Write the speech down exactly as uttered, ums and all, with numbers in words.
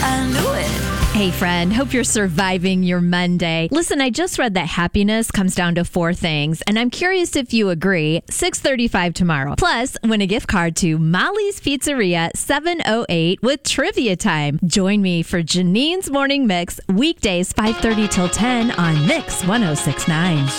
I knew it. Hey friend, hope you're surviving your Monday. Listen, I just read that happiness comes down to four things, and I'm curious if you agree. six thirty-five tomorrow. Plus, win a gift card to Molly's Pizzeria seven oh eight with trivia time. Join me for Janine's Morning Mix, weekdays five thirty till ten on Mix one oh six point nine.